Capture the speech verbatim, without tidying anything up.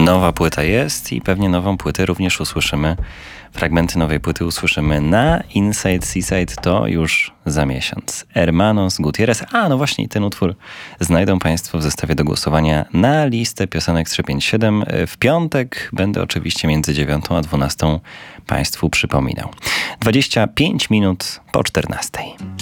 Nowa płyta jest i pewnie nową płytę również usłyszymy. Fragmenty nowej płyty usłyszymy na Inside Seaside, to już za miesiąc. Hermanos Gutierrez. A, no właśnie, i ten utwór znajdą Państwo w zestawie do głosowania na listę piosenek trzysta pięćdziesiąt siedem. W piątek będę oczywiście między dziewiątą a dwunastą Państwu przypominał. dwadzieścia pięć minut po czternastej.